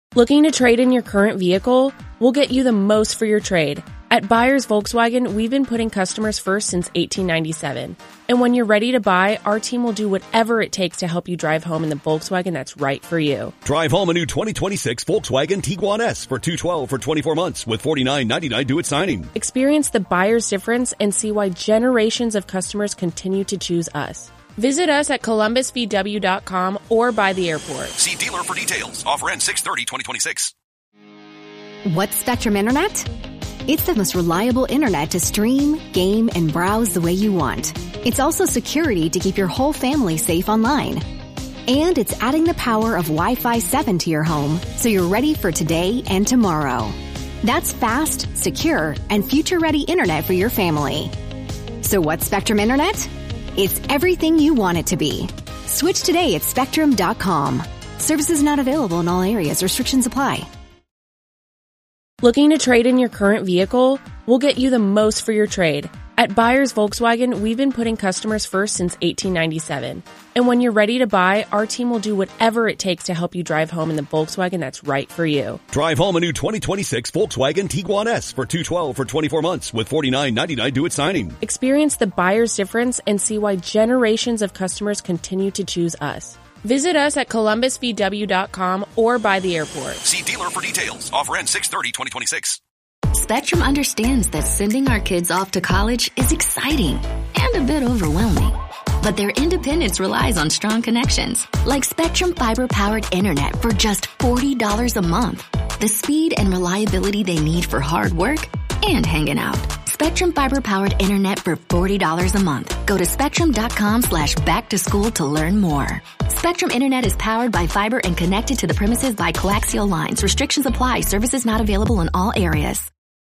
Looking to trade in your current vehicle? We'll get you the most for your trade. At Buyers Volkswagen, we've been putting customers first since 1897. And when you're ready to buy, our team will do whatever it takes to help you drive home in the Volkswagen that's right for you. Drive home a new 2026 Volkswagen Tiguan S for $212 for 24 months with $49.99 due at signing. Experience the buyer's difference and see why generations of customers continue to choose us. Visit us at columbusvw.com or by the airport. See dealer for details. Offer ends 6/30/2026. What's Spectrum Internet? It's the most reliable internet to stream, game, and browse the way you want. It's also security to keep your whole family safe online. And it's adding the power of Wi-Fi 7 to your home so you're ready for today and tomorrow. That's fast, secure, and future-ready internet for your family. So what's Spectrum Internet? It's everything you want it to be. Switch today at Spectrum.com. Services not available in all areas. Restrictions apply. Looking to trade in your current vehicle? We'll get you the most for your trade. At Buyers Volkswagen, we've been putting customers first since 1897. And when you're ready to buy, our team will do whatever it takes to help you drive home in the Volkswagen that's right for you. Drive home a new 2026 Volkswagen Tiguan S for $212 for 24 months with $49.99 due at signing. Experience the buyer's difference and see why generations of customers continue to choose us. Visit us at columbusvw.com or by the airport. See dealer for details. Offer ends 6/30/2026. Spectrum understands that sending our kids off to college is exciting and a bit overwhelming. But their independence relies on strong connections, like Spectrum fiber-powered internet for just $40 a month. The speed and reliability they need for hard work and hanging out. Spectrum fiber-powered internet for $40 a month. Go to spectrum.com/back-to-school to learn more. Spectrum Internet is powered by fiber and connected to the premises by coaxial lines. Restrictions apply. Services not available in all areas.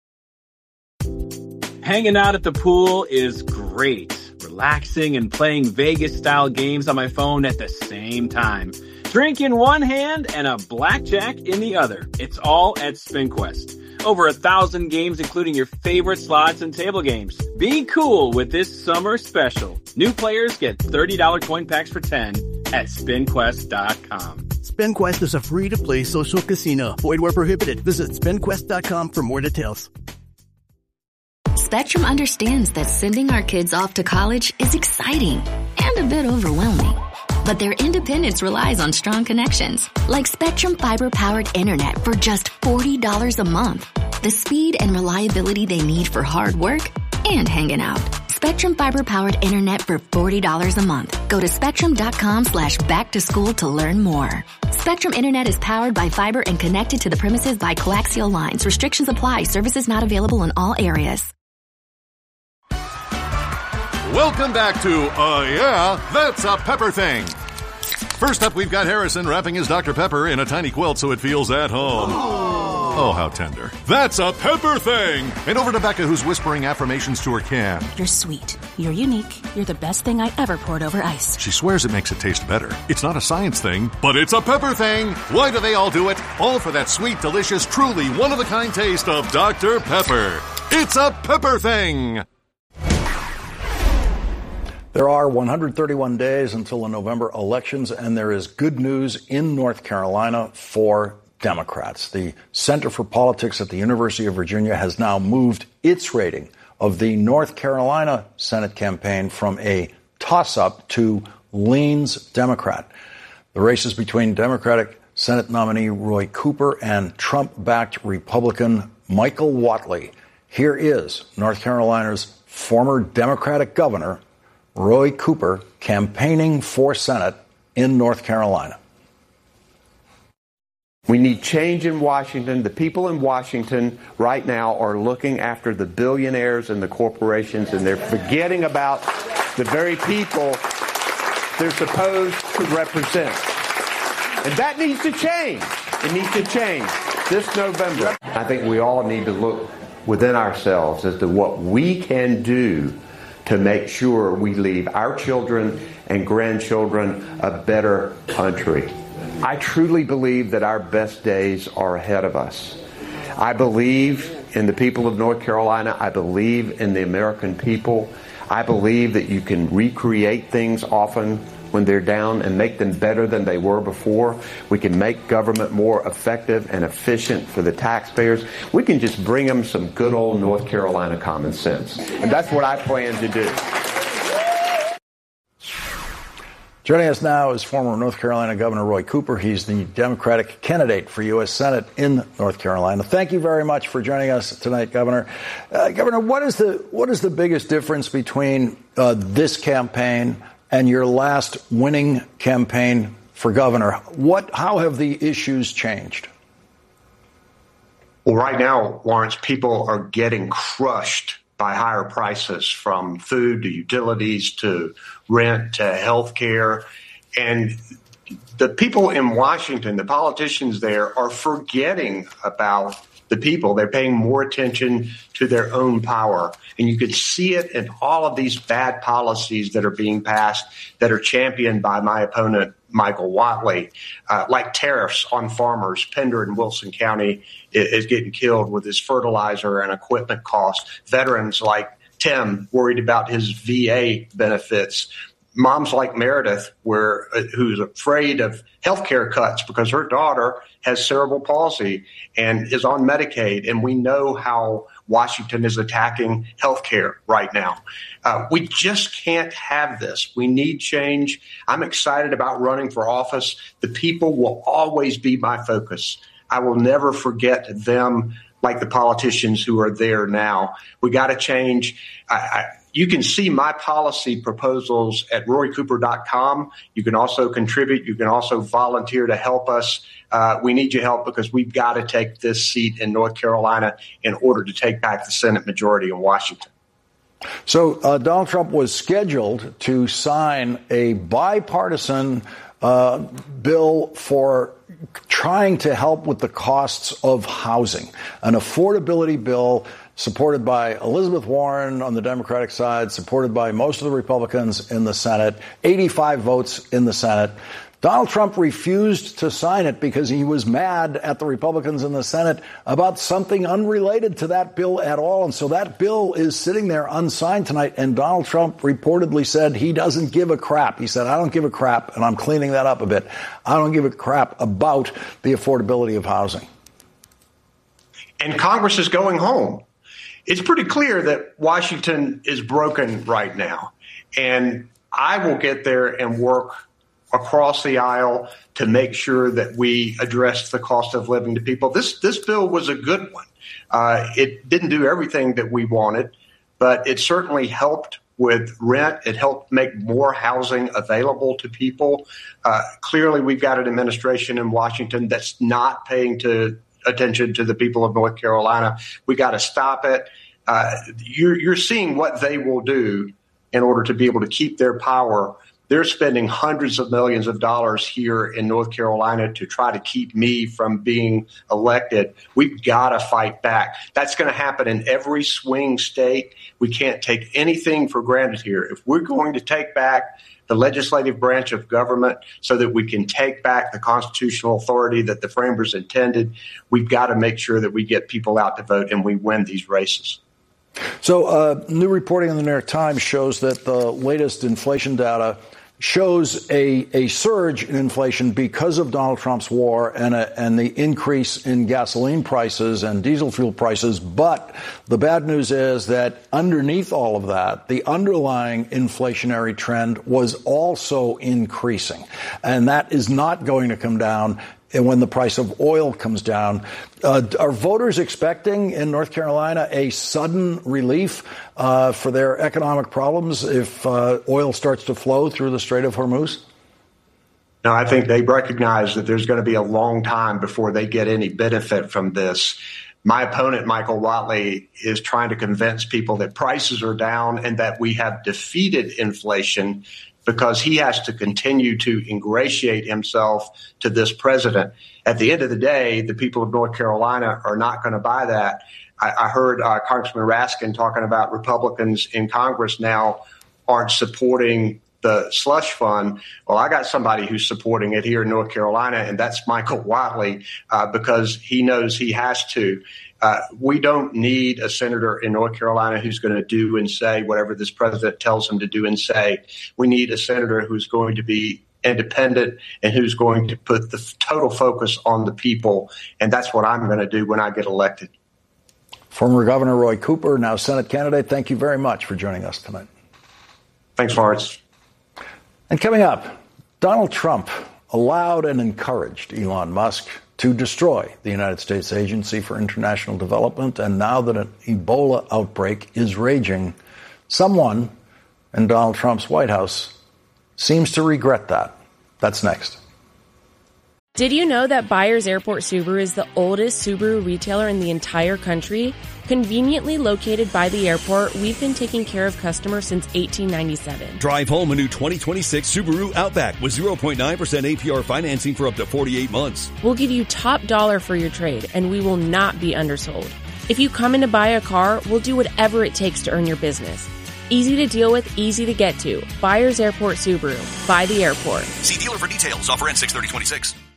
Hanging out at the pool is great. Relaxing and playing Vegas-style games on my phone at the same time. Drink in one hand and a blackjack in the other. It's all at SpinQuest. Over 1,000 games, including your favorite slots and table games. Be cool with this summer special. New players get $30 coin packs for 10 at SpinQuest.com. SpinQuest is a free-to-play social casino. Void where prohibited. Visit SpinQuest.com for more details. Spectrum understands that sending our kids off to college is exciting and a bit overwhelming. But their independence relies on strong connections, like Spectrum fiber-powered internet for just $40 a month. The speed and reliability they need for hard work and hanging out. Spectrum fiber-powered internet for $40 a month. Go to spectrum.com/back-to-school to learn more. Spectrum Internet is powered by fiber and connected to the premises by coaxial lines. Restrictions apply. Services not available in all areas. Welcome back to, yeah, that's a Pepper Thing. First up, we've got Harrison wrapping his Dr. Pepper in a tiny quilt so it feels at home. Oh, how tender. That's a Pepper Thing. And over to Becca, who's whispering affirmations to her can. You're sweet. You're unique. You're the best thing I ever poured over ice. She swears it makes it taste better. It's not a science thing, but it's a Pepper Thing. Why do they all do it? All for that sweet, delicious, truly one-of-a-kind taste of Dr. Pepper. It's a Pepper Thing. There are 131 days until the November elections, and there is good news in North Carolina for Democrats. The Center for Politics at the University of Virginia has now moved its rating of the North Carolina Senate campaign from a toss-up to leans Democrat. The race is between Democratic Senate nominee Roy Cooper and Trump-backed Republican Michael Whatley. Here is North Carolina's former Democratic governor, Roy Cooper, campaigning for Senate in North Carolina. We need change in Washington. The people in Washington right now are looking after the billionaires and the corporations, and they're forgetting about the very people they're supposed to represent. And that needs to change. It needs to change this November. I think we all need to look within ourselves as to what we can do to make sure we leave our children and grandchildren a better country. I truly believe that our best days are ahead of us. I believe in the people of North Carolina. I believe in the American people. I believe that you can recreate things often when they're down and make them better than they were before. We can make government more effective and efficient for the taxpayers. We can just bring them some good old North Carolina common sense. And that's what I plan to do. Joining us now is former North Carolina Governor Roy Cooper. He's the Democratic candidate for U.S. Senate in North Carolina. Thank you very much for joining us tonight, Governor. Governor, what is the biggest difference between this campaign and your last winning campaign for governor? How have the issues changed? Well, right now, Lawrence, people are getting crushed by higher prices, from food to utilities to rent to health care. And the people in Washington, the politicians there, are forgetting about the people. They're paying more attention to their own power. And you could see it in all of these bad policies that are being passed that are championed by my opponent, Michael Whatley, like tariffs on farmers. Pender in Wilson County is getting killed with his fertilizer and equipment costs. Veterans like Tim worried about his VA benefits. Moms like Meredith, who's afraid of health care cuts because her daughter has cerebral palsy and is on Medicaid. And we know how Washington is attacking health care right now. We just can't have this. We need change. I'm excited about running for office. The people will always be my focus. I will never forget them like the politicians who are there now. We got to change. You can see my policy proposals at roycooper.com. You can also contribute. You can also volunteer to help us. We need your help because we've got to take this seat in North Carolina in order to take back the Senate majority in Washington. So Donald Trump was scheduled to sign a bipartisan bill for trying to help with the costs of housing, an affordability bill supported by Elizabeth Warren on the Democratic side, supported by most of the Republicans in the Senate, 85 votes in the Senate. Donald Trump refused to sign it because he was mad at the Republicans in the Senate about something unrelated to that bill at all. And so that bill is sitting there unsigned tonight. And Donald Trump reportedly said he doesn't give a crap. He said, I don't give a crap. And I'm cleaning that up a bit. I don't give a crap about the affordability of housing. And Congress is going home. It's pretty clear that Washington is broken right now. And I will get there and work across the aisle to make sure that we address the cost of living to people. This bill was a good one. It didn't do everything that we wanted, but it certainly helped with rent. It helped make more housing available to people. Clearly, we've got an administration in Washington that's not paying attention to the people of North Carolina. We got to stop it. You're seeing what they will do in order to be able to keep their power. They're spending hundreds of millions of dollars here in North Carolina to try to keep me from being elected. We've got to fight back. That's going to happen in every swing state. We can't take anything for granted here. If we're going to take back the legislative branch of government so that we can take back the constitutional authority that the framers intended, we've got to make sure that we get people out to vote and we win these races. So new reporting in the New York Times shows that the latest inflation data shows a surge in inflation because of Donald Trump's war and the increase in gasoline prices and diesel fuel prices. But the bad news is that underneath all of that, the underlying inflationary trend was also increasing. And that is not going to come down when the price of oil comes down. Are voters expecting in North Carolina a sudden relief for their economic problems if oil starts to flow through the Strait of Hormuz? No, I think they recognize that there's going to be a long time before they get any benefit from this. My opponent, Michael Whatley, is trying to convince people that prices are down and that we have defeated inflation because he has to continue to ingratiate himself to this president. At the end of the day, the people of North Carolina are not going to buy that. I heard Congressman Raskin talking about Republicans in Congress now aren't supporting the slush fund, well, I got somebody who's supporting it here in North Carolina, and that's Michael Whatley, because he knows he has to. We don't need a senator in North Carolina who's going to do and say whatever this president tells him to do and say. We need a senator who's going to be independent and who's going to put the total focus on the people. And that's what I'm going to do when I get elected. Former Governor Roy Cooper, now Senate candidate, thank you very much for joining us tonight. Thanks, Lawrence. And coming up, Donald Trump allowed and encouraged Elon Musk to destroy the United States Agency for International Development. And now that an Ebola outbreak is raging, someone in Donald Trump's White House seems to regret that. That's next. Did you know that Byers Airport Subaru is the oldest Subaru retailer in the entire country? Conveniently located by the airport, we've been taking care of customers since 1897. Drive home a new 2026 Subaru Outback with 0.9% APR financing for up to 48 months. We'll give you top dollar for your trade, and we will not be undersold. If you come in to buy a car, we'll do whatever it takes to earn your business. Easy to deal with, easy to get to. Byers Airport Subaru. By the airport. See dealer for details. Offer ends 6/30/26.